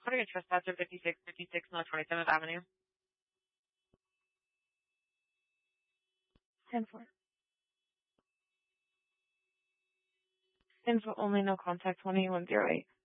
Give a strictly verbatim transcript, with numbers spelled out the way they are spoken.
Reporting a trespasser, fifty-six fifty-six North twenty-seventh Avenue. ten four. ten four only, no contact, twenty-one oh eight.